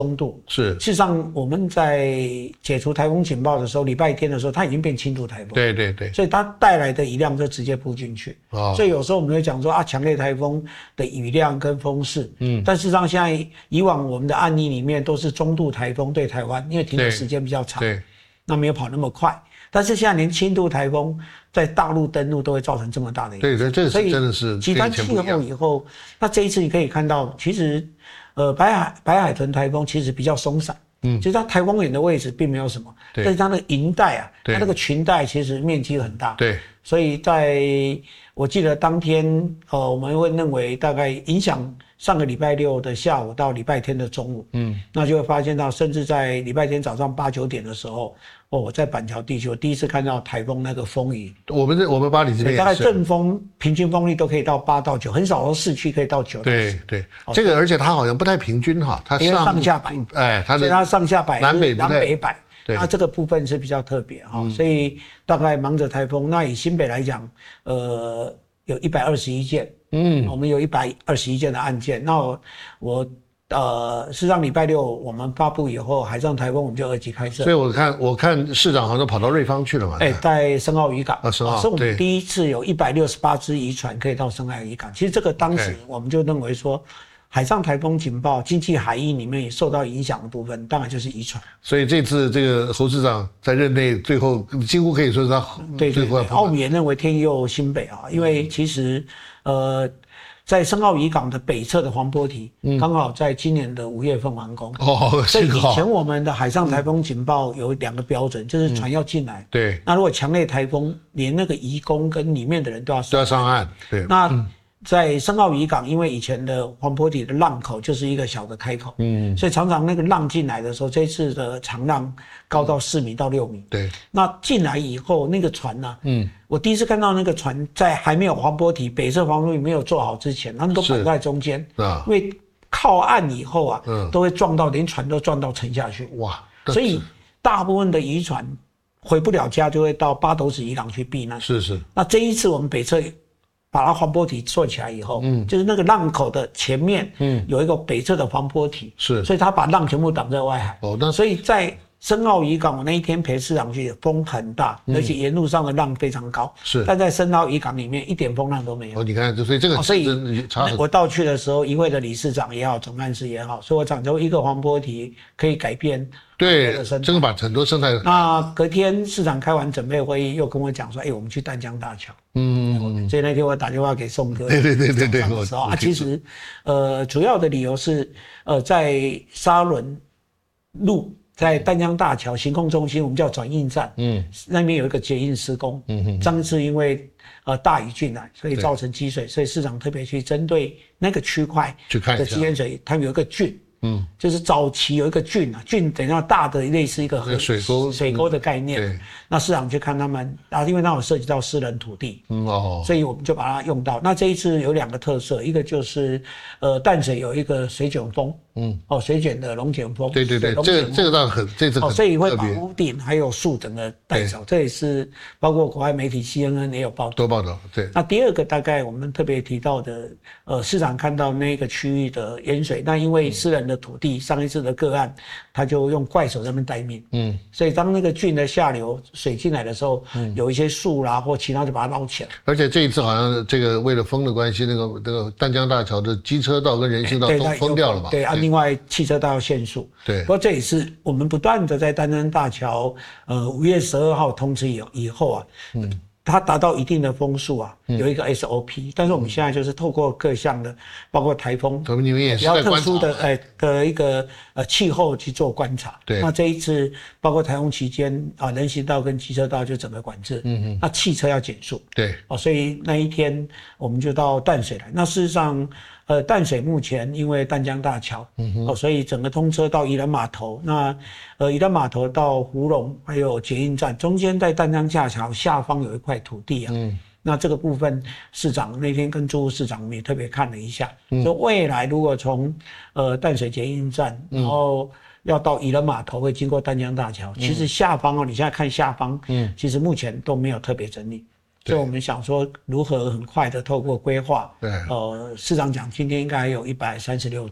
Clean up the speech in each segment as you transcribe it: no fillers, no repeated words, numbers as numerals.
中度。 是， 事实上我们在解除台风警报的时候，礼拜天的时候，它已经变轻度台风。 对对对， 所以它带来的雨量就直接扑进去。所以有时候我们会讲说啊，强烈台风的雨量跟风势。但事实上现在以往我们的案例里面都是中度台风对台湾，因为停留时间比较长， 对， 那没有跑那么快。但是现在连轻度台风在大陆登陆都会造成这么大的影响。 对对，这个是真的是极端气候以后，那这一次你可以看到，其实白海豚台风其实比较松散。其实它台风眼的位置并没有什么，但是它那个云带啊，它那个群带其实面积很大。 对， 所以我记得当天我们会认为大概影响上个礼拜六的下午到礼拜天的中午。那就会发现到，甚至在礼拜天早上8、9点的时候，我在板桥地区，我第一次看到台风那个风雨。我们巴黎这边大概阵风平均风力都可以到8到9，很少说市区可以到9。 对对，这个而且它好像不太平均哈，它上下摆，所以它上下摆南北摆。那这个部分是比较特别哈，所以大概忙着台风。那以新北来讲，有121件，我们有121件的案件。那事实上礼拜六我们发布以后，海上台风我们就2级开设。 所以我看市长好像跑到瑞芳去了嘛。 在深澳渔港。 深澳， 所以我们第一次有168只渔船可以到深澳渔港。其实这个当时我们就认为说，海上台风警报、经济海域里面也受到影响的部分，当然就是渔船。 所以这次这个侯市长在任内最后几乎可以说是他最后。 我们也认为天佑新北啊，因为其实在深澳渔港的北侧的黄波堤，刚好在今年的5月份完工。所以以前我们的海上台风警报有2个标准，就是船要进来。 对。 那如果强烈台风，连那个移工跟里面的人都要上岸。对。 那在深澳渔港，因为以前的黄波堤的浪口就是一个小的开口，所以常常那个浪进来的时候，这次的长浪高到4米到6米。 对。 那进来以后，那个船呢？我第一次看到那个船在还没有黄波堤北侧防风堤没有做好之前，他们都绑在中间，因为靠岸以后啊，都会撞到，连船都撞到沉下去。哇！所以大部分的渔船回不了家，就会到八斗子渔港去避难。 是。那这一次我们北侧把它黄波堤做起来以后，就是那个浪口的前面，有一个北侧的黄波堤，所以它把浪全部挡在外海。所以在深澳渔港，我那一天陪市长去，风很大，而且沿路上的浪非常高。但在深澳渔港里面一点风浪都没有。 你看，所以这个， 所以我到去的时候，议会的理事长也好，总干事也好，所以我讲究一个黄波堤可以改变。 对，这个把很多生态。 那隔天市长开完准备会议，又跟我讲说，我们去淡江大桥。所以那天我打电话给宋哥。 对。 其实，主要的理由是，在沙仑路。在淡江大桥行控中心，我们叫转运站，那边有一个捷运施工，上次因为大雨进来，所以造成积水，所以市长特别去针对那个区块的积淹水，它有一个郡，就是早期有一个郡啊，郡等于大的类似一个水沟的概念。那市长去看他们因为那有涉及到私人土地，所以我们就把它用到。那这一次有2个特色，一个就是淡水有一个水卷风。水卷的龙卷风。 对，这个倒这次很所以会把屋顶还有树整个带走，这也是包括国外媒体 CNN 也有报道。 多报道。对。 那第2个大概我们特别提到的，市长看到那个区域的淹水，那因为私人的土地，上一次的个案，他就用怪手在那边待命。所以当那个郡的下流水进来的时候，有一些树啦或其他就把它捞起来。 而且这一次好像这个为了风的关系，那个淡江大桥的机车道跟人行道都封掉了嘛？ 对。另外汽车道要限速。 对。 不过这也是我们不断的在淡江大桥5月12号通知以后啊，它达到一定的风速啊，有一个 SOP，但是我们现在就是透过各项的，包括台风， 你们也是比较特殊的一个气候去做观察。 对。 那这一次包括台风期间人行道跟机车道就整个管制。那汽车要减速。 对。 所以那一天我们就到淡水来。那事实上。淡水目前因为淡江大桥，所以整个通车到宜兰码头。那宜兰码头到福隆还有捷运站中间，在淡江大桥下方有一块土地啊。那这个部分市长那天跟朱市长我们也特别看了一下，说未来如果从淡水捷运站，然后要到宜兰码头会经过淡江大桥，其实下方你现在看下方，其实目前都没有特别整理。所以我们想说，如何很快的透过规划，市长讲今天应该还有136天，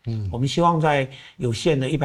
我们希望在有限的100